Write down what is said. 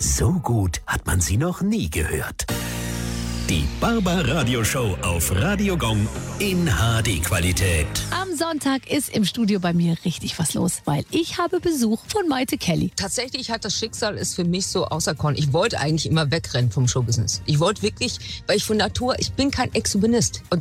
So gut hat man sie noch nie gehört. Die Barbaradio-Show auf Radio Gong in HD-Qualität. Am Sonntag ist im Studio bei mir richtig was los, weil ich habe Besuch von Maite Kelly. Tatsächlich hat das Schicksal es für mich so auserkoren. Ich wollte eigentlich immer wegrennen vom Showbusiness. Ich wollte wirklich, weil ich von Natur, ich bin kein Exhibitionist. Und